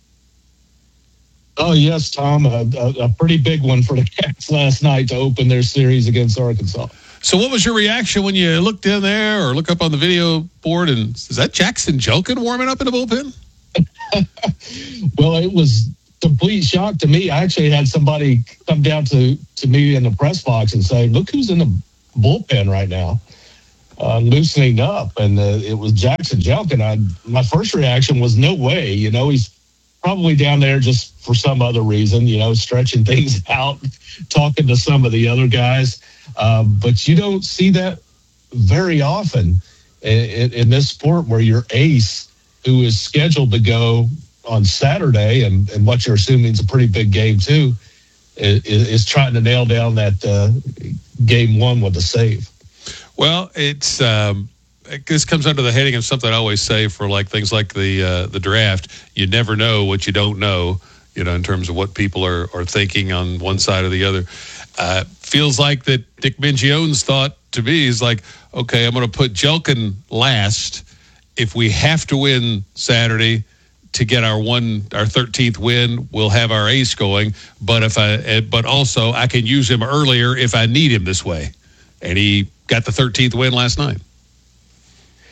Oh, yes, Tom. A, a, a pretty big one for the Cats last night to open their series against Arkansas. So what was your reaction when you looked in there or look up on the video board and is that Jackson Jelkin warming up in the bullpen? Well, it was complete shock to me. I actually had somebody come down to, to me in the press box and say, look who's in the bullpen right now, uh, loosening up. And uh, it was Jackson Jelkin. I, my first reaction was no way. You know, he's probably down there just for some other reason, you know, stretching things out, talking to some of the other guys. Uh, but you don't see that very often in, in this sport where your ace, who is scheduled to go on Saturday, and, and what you're assuming is a pretty big game too, is, is trying to nail down that uh, game one with a save. Well, it's um, this comes under the heading of something I always say for like things like the uh, the draft. You never know what you don't know, you know, in terms of what people are, are thinking on one side or the other. Uh, feels like that Dick Mingione's thought to me is like, okay, I'm going to put Jelkin last. If we have to win Saturday to get our one, our thirteenth win, we'll have our ace going. But if I, but also I can use him earlier if I need him this way. And he got the thirteenth win last night.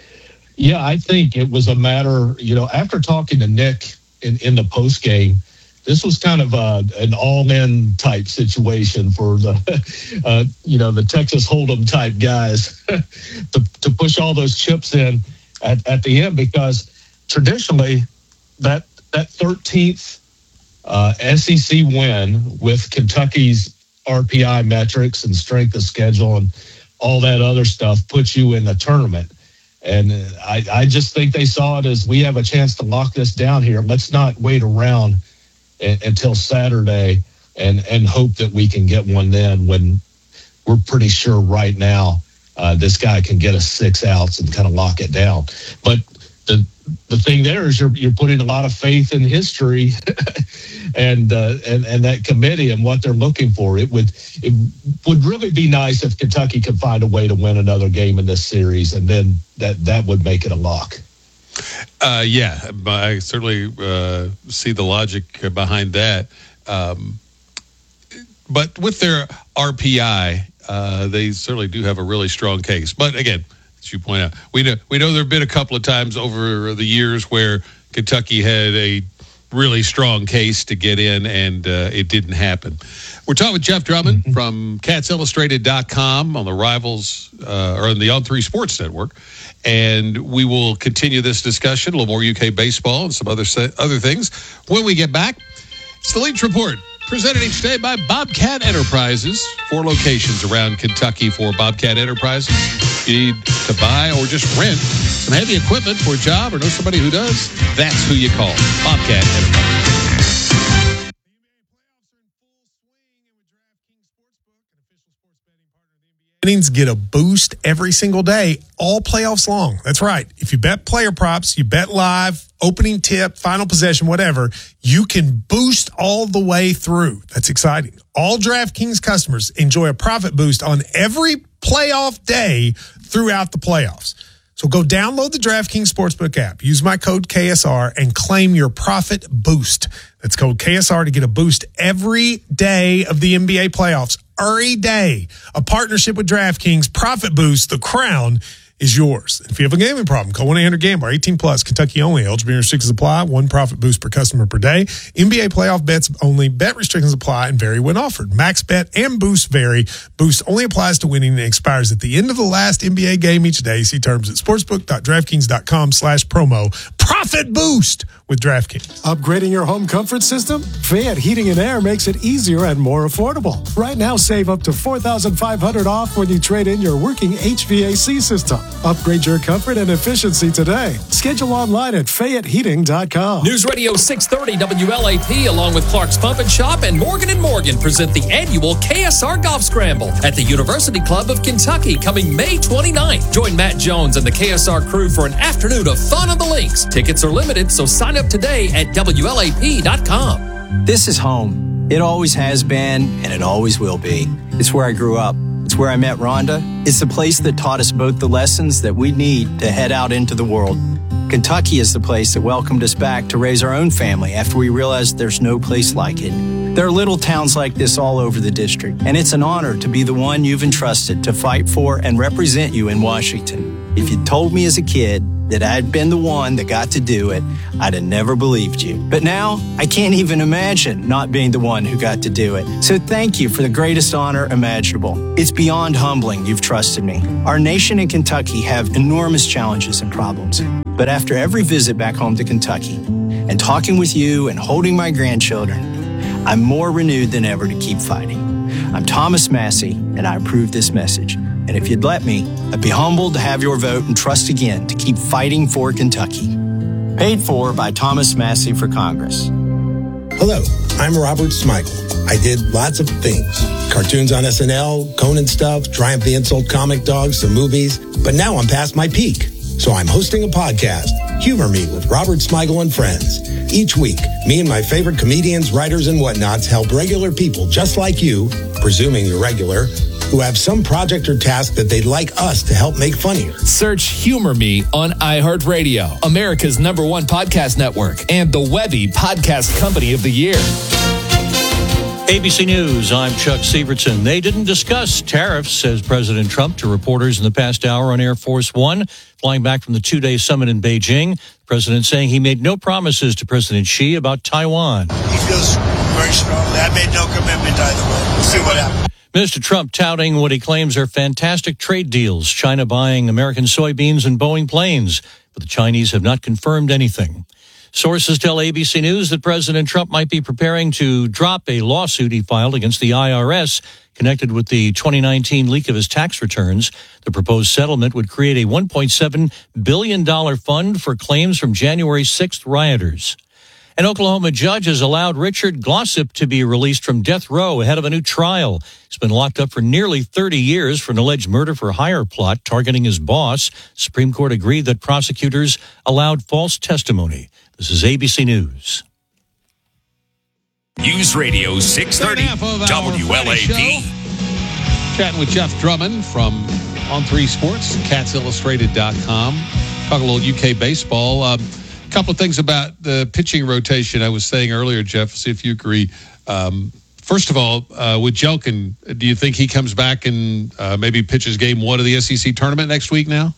Yeah, I think it was a matter, you know, after talking to Nick in, in the post game, this was kind of a, an all-in type situation for the, uh, you know, the Texas Hold'em type guys to, to push all those chips in at, at the end, because traditionally that that thirteenth uh, S E C win with Kentucky's R P I metrics and strength of schedule and all that other stuff puts you in the tournament. And I, I just think they saw it as, we have a chance to lock this down here. Let's not wait around a, until Saturday and, and hope that we can get one then, when we're pretty sure right now uh, this guy can get us six outs and kind of lock it down. But the the thing there is you're you're putting a lot of faith in history and uh, and and that committee and what they're looking for. It would it would really be nice if Kentucky could find a way to win another game in this series, and then that that would make it a lock. Uh, yeah, I certainly uh, see the logic behind that. Um, but with their R P I, uh, they certainly do have a really strong case. But again, as you point out, we know we know there have been a couple of times over the years where Kentucky had a really strong case to get in, and uh, it didn't happen. We're talking with Jeff Drummond mm-hmm. from Cats Illustrated dot com on the Rivals uh, or on the On Three Sports Network, and we will continue this discussion, a little more U K baseball and some other other things when we get back. It's the Leach Report, presented each day by Bobcat Enterprises. Four locations around Kentucky for Bobcat Enterprises. If you need to buy or just rent some heavy equipment for a job or know somebody who does, that's who you call. Bobcat Enterprises. Innings get a boost every single day, all playoffs long. That's right. If you bet player props, you bet live, opening tip, final possession, whatever, you can boost all the way through. That's exciting. All DraftKings customers enjoy a profit boost on every playoff day throughout the playoffs. So go download the DraftKings Sportsbook app, use my code K S R, and claim your profit boost. That's code K S R to get a boost every day of the N B A playoffs. Every day. A partnership with DraftKings. Profit boost. The crown is yours. If you have a gambling problem, call one eight hundred gambler, eighteen plus, Kentucky only. Eligibility restrictions apply. One profit boost per customer per day. N B A playoff bets only. Bet restrictions apply and vary when offered. Max bet and boost vary. Boost only applies to winning and expires at the end of the last N B A game each day. See terms at sportsbook.draftkings.com slash promo. Profit boost with DraftKings. Upgrading your home comfort system? Fayette Heating and Air makes it easier and more affordable. Right now, save up to four thousand five hundred dollars off when you trade in your working H V A C system. Upgrade your comfort and efficiency today. Schedule online at Fayette Heating dot com. News Radio six thirty W L A P, along with Clark's Pump and Shop and Morgan and Morgan, present the annual K S R Golf Scramble at the University Club of Kentucky, coming May twenty-ninth. Join Matt Jones and the K S R crew for an afternoon of fun on the links. Tickets are limited, so sign up today at W L A P dot com. This is home. It always has been, and it always will be. It's where I grew up. It's where I met Rhonda. It's the place that taught us both the lessons that we need to head out into the world. Kentucky is the place that welcomed us back to raise our own family after we realized there's no place like it. There are little towns like this all over the district, and it's an honor to be the one you've entrusted to fight for and represent you in Washington. If you told me as a kid that I'd been the one that got to do it, I'd have never believed you. But now, I can't even imagine not being the one who got to do it. So thank you for the greatest honor imaginable. It's beyond humbling you've trusted me. Our nation and Kentucky have enormous challenges and problems. But after every visit back home to Kentucky, and talking with you and holding my grandchildren, I'm more renewed than ever to keep fighting. I'm Thomas Massey, and I approve this message. And if you'd let me, I'd be humbled to have your vote and trust again to keep fighting for Kentucky. Paid for by Thomas Massey for Congress. Hello, I'm Robert Smigel. I did lots of things. Cartoons on S N L, Conan stuff, Triumph the Insult comic dogs, some movies. But now I'm past my peak. So I'm hosting a podcast, Humor Me with Robert Smigel and Friends. Each week, me and my favorite comedians, writers, and whatnots help regular people just like you, presuming you're regular, who have some project or task that they'd like us to help make funnier. Search Humor Me on iHeartRadio, America's number one podcast network, and the Webby Podcast Company of the Year. A B C News, I'm Chuck Sievertson. They didn't discuss tariffs, says President Trump to reporters in the past hour on Air Force One, flying back from the two-day summit in Beijing. The president saying he made no promises to President Xi about Taiwan. He feels very strongly. I made no commitment either way. We'll see what happens. Minister Trump touting what he claims are fantastic trade deals, China buying American soybeans and Boeing planes, but the Chinese have not confirmed anything. Sources tell A B C News that President Trump might be preparing to drop a lawsuit he filed against the I R S connected with the twenty nineteen leak of his tax returns. The proposed settlement would create a one point seven billion dollars fund for claims from January sixth rioters. An Oklahoma judge has allowed Richard Glossip to be released from death row ahead of a new trial. He's been locked up for nearly thirty years for an alleged murder for hire plot targeting his boss. Supreme Court agreed that prosecutors allowed false testimony. This is A B C News. News Radio six thirty W L A P. Chatting with Jeff Drummond from On three Sports, cats illustrated dot com. Talk a little U K baseball. A um, couple of things about the pitching rotation I was saying earlier, Jeff, see if you agree. Um, first of all, uh, with Jelkin, do you think he comes back and uh, maybe pitches game one of the S E C tournament next week now?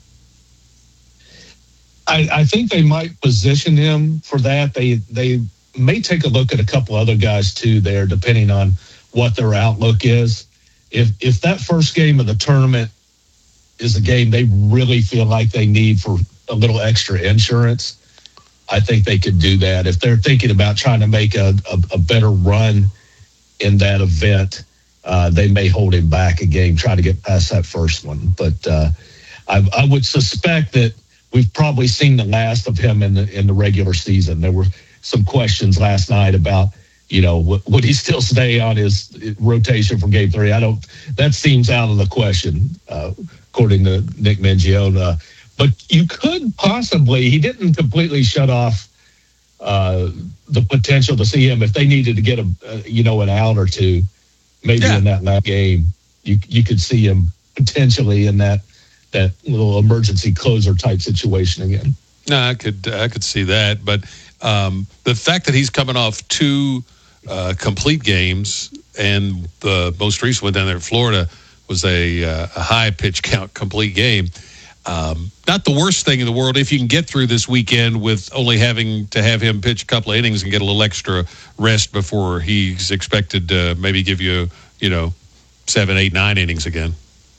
I, I think they might position him for that. They they may take a look at a couple other guys too there, depending on what their outlook is. If if that first game of the tournament is a game they really feel like they need for a little extra insurance, I think they could do that. If they're thinking about trying to make a, a, a better run in that event, uh, they may hold him back a game, try to get past that first one. But uh, I, I would suspect that we've probably seen the last of him in the in the regular season. There were some questions last night about, you know, would, would he still stay on his rotation for game three? I don't. That seems out of the question, uh, according to Nick Mangione. But you could possibly. He didn't completely shut off uh, the potential to see him if they needed to get a, uh, you know, an out or two, maybe yeah. in that last game. You you could see him potentially in that. that little emergency closer type situation again. No, I could I could see that, but um, the fact that he's coming off two uh, complete games, and the most recent one down there in Florida was a, uh, a high pitch count complete game. Um, not the worst thing in the world if you can get through this weekend with only having to have him pitch a couple of innings and get a little extra rest before he's expected to maybe give you, you know, seven, eight, nine innings again.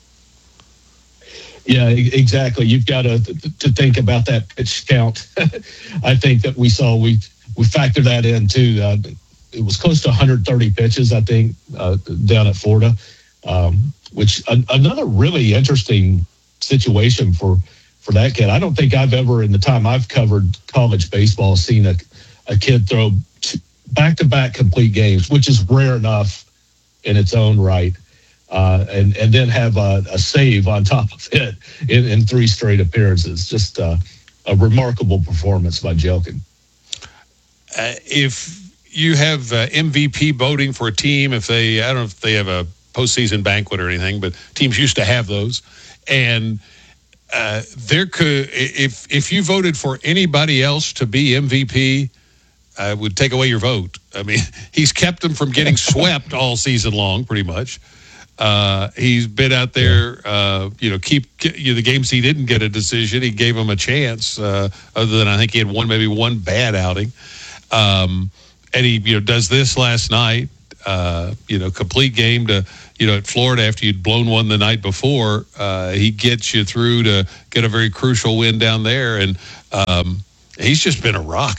Yeah, exactly. You've got to to think about that pitch count. I think that we saw we we factor that in too. Uh, it was close to one hundred thirty pitches, I think, uh, down at Florida, um, which a, another really interesting situation for for that kid. I don't think I've ever, in the time I've covered college baseball, seen a a kid throw back to back complete games, which is rare enough in its own right. Uh, and, and then have a, a save on top of it in, in three straight appearances. Just uh, a remarkable performance by Jelkin. Uh, if you have uh, M V P voting for a team, if they, I don't know if they have a postseason banquet or anything, but teams used to have those. And uh, there could, if if you voted for anybody else to be M V P, I would take away your vote. I mean, he's kept them from getting swept all season long, pretty much. Uh, he's been out there, uh, you know, keep you know, the games he didn't get a decision. He gave them a chance. Uh, other than I think he had one, maybe one bad outing. Um, and he, you know, does this last night. Uh, you know, complete game to, you know, at Florida after you'd blown one the night before. Uh, he gets you through to get a very crucial win down there, and um, he's just been a rock.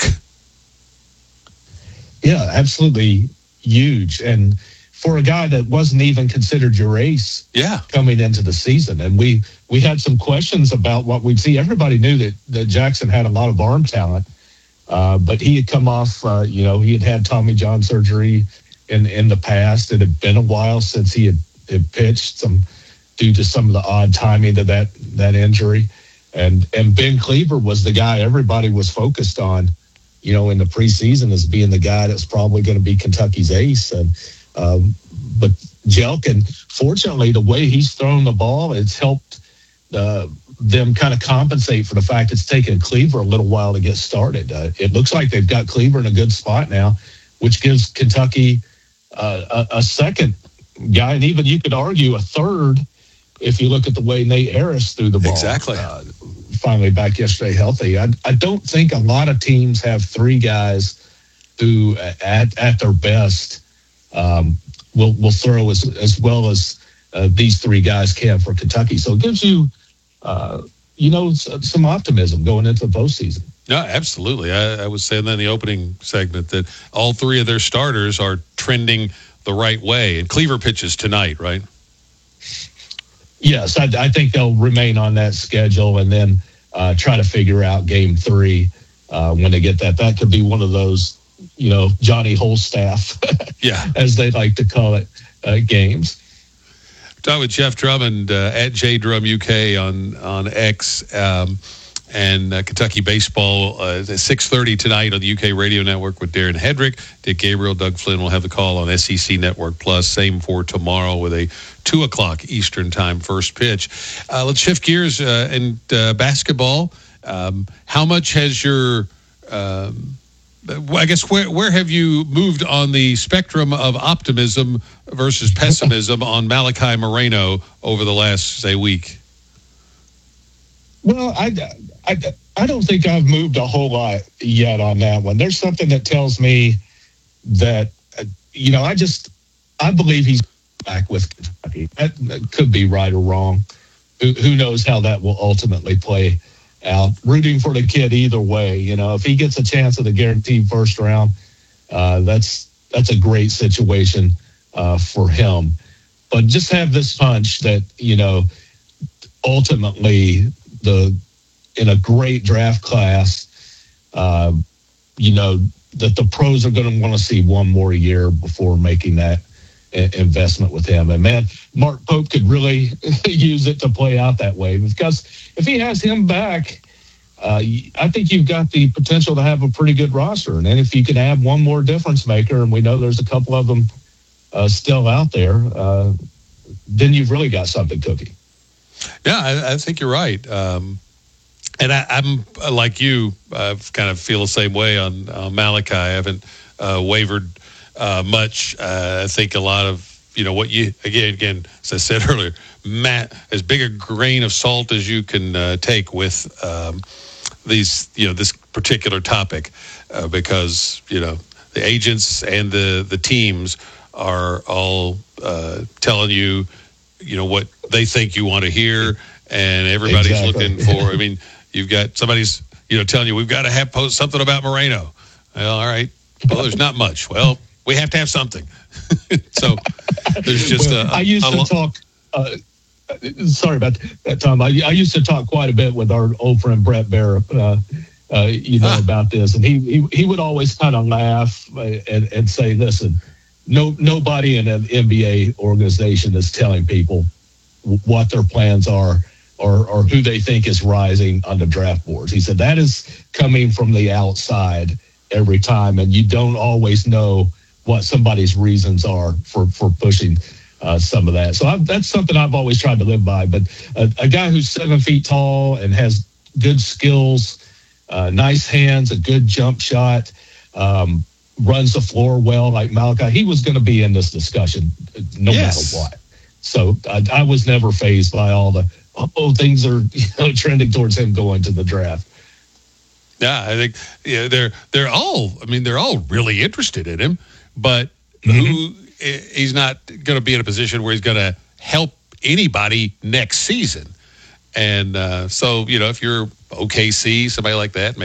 Yeah, absolutely huge. And for a guy that wasn't even considered your ace yeah. coming into the season. And we we had some questions about what we'd see. Everybody knew that, that Jackson had a lot of arm talent, uh, but he had come off, uh, you know, he had had Tommy John surgery in, in the past. It had been a while since he had, had pitched some due to some of the odd timing of that, that injury. And, and Ben Cleaver was the guy everybody was focused on, you know, in the preseason as being the guy that's probably going to be Kentucky's ace. And, Um, but Jelkin, fortunately, the way he's thrown the ball, it's helped uh, them kind of compensate for the fact it's taken Cleaver a little while to get started. Uh, it looks like they've got Cleaver in a good spot now, which gives Kentucky uh, a, a second guy, and even you could argue a third if you look at the way Nate Harris threw the ball. Exactly. Uh, finally back yesterday healthy. I, I don't think a lot of teams have three guys who, at at their best, um, will will throw as as well as uh, these three guys can for Kentucky. So it gives you, uh, you know, some optimism going into the postseason. No, absolutely. I, I was saying that in the opening segment that all three of their starters are trending the right way. And Cleaver pitches tonight, right? Yes, I, I think they'll remain on that schedule and then uh, try to figure out game three uh, when they get that. That could be one of those, you know, Johnny Holstaff, yeah, as they like to call it, uh, games. Talking with Jeff Drummond uh, at J Drum U K on on X. Um, And uh, Kentucky baseball uh, at six thirty tonight on the U K Radio Network with Darren Hedrick. Dick Gabriel, Doug Flynn will have the call on S E C Network Plus. Same for tomorrow with a two o'clock Eastern time first pitch. Uh, let's shift gears uh, and uh, basketball. Um, how much has your, um, I guess, where where have you moved on the spectrum of optimism versus pessimism on Malachi Moreno over the last, say, week? Well, I, I, I don't think I've moved a whole lot yet on that one. There's something that tells me that, uh, you know, I just, I believe he's back with Kentucky. That, that could be right or wrong. Who, who knows how that will ultimately play out. Rooting for the kid either way. You know, if he gets a chance at the guaranteed first round, uh, that's, that's a great situation uh, for him. But just have this hunch that, you know, ultimately, the in a great draft class, uh, you know, that the pros are going to want to see one more year before making that a- investment with him. And, man, Mark Pope could really use it to play out that way. Because if he has him back, uh, I think you've got the potential to have a pretty good roster. And then if you can add one more difference maker, and we know there's a couple of them uh, still out there, uh, then you've really got something cooking. Yeah, I, I think you're right. Um, and I, I'm uh, like you, I kind of feel the same way on uh, Malachi. I haven't uh, wavered uh, much. Uh, I think a lot of, you know, what you, again, again, as I said earlier, Matt, as big a grain of salt as you can uh, take with um, these, you know, this particular topic, uh, because, you know, the agents and the, the teams are all uh, telling you, you know, what they think you want to hear, and everybody's exactly. looking for, I mean, you've got somebody's, you know, telling you, we've got to have post something about Moreno. Well, all right. Well, there's not much. Well, we have to have something. So there's just well, a, I used a, to a, talk, uh, sorry about that, Tom. I, I used to talk quite a bit with our old friend Brett Barrett, uh, uh, you know, huh. about this. And he, he, he would always kind of laugh and, and say, listen, No, nobody in an N B A organization is telling people what their plans are or, or who they think is rising on the draft boards. He said that is coming from the outside every time, and you don't always know what somebody's reasons are for, for pushing uh, some of that. So I've, that's something I've always tried to live by. But a, a guy who's seven feet tall and has good skills, uh, nice hands, a good jump shot, um, runs the floor well like Malachi, he was going to be in this discussion no yes. matter what. So I, I was never fazed by all the, oh, things are, you know, trending towards him going to the draft. Yeah, I think yeah, they're they're all, I mean, they're all really interested in him, but mm-hmm. who he's not going to be in a position where he's going to help anybody next season. And uh, so, you know, if you're O K C, somebody like that,